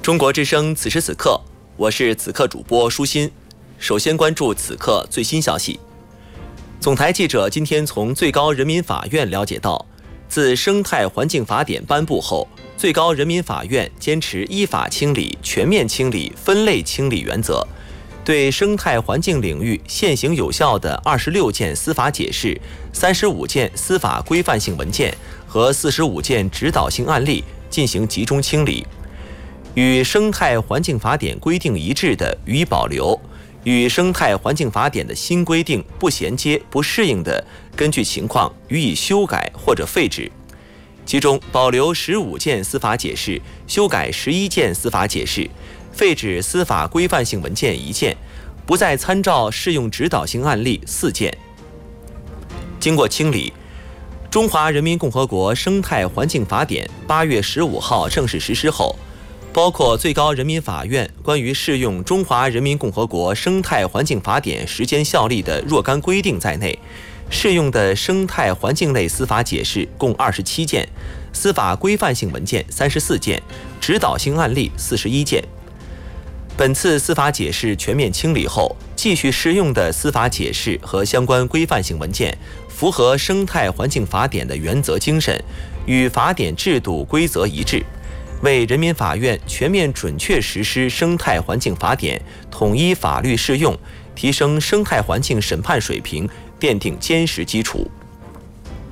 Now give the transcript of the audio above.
中国之声此时此刻，我是此刻主播舒心。首先关注此刻最新消息。总台记者今天从最高人民法院了解到，自生态环境法典颁布后，最高人民法院坚持依法清理、全面清理、分类清理原则，对生态环境领域现行有效的26件司法解释、35件司法规范性文件和45件指导性案例进行集中清理。与生态环境法典规定一致的予以保留，与生态环境法典的新规定不衔接、不适应的，根据情况予以修改或者废止。其中保留15件司法解释，修改11件司法解释，废止司法规范性文件1件，不再参照适用指导性案例4件。经过清理，中华人民共和国生态环境法典8月15号正式实施后，包括最高人民法院关于适用中华人民共和国生态环境法典时间效力的若干规定在内，适用的生态环境类司法解释共27件，司法规范性文件34件，指导性案例41件。本次司法解释全面清理后，继续适用的司法解释和相关规范性文件符合生态环境法典的原则精神，与法典制度规则一致，为人民法院全面准确实施生态环境法典统一法律适用，提升生态环境审判水平奠定坚实基础。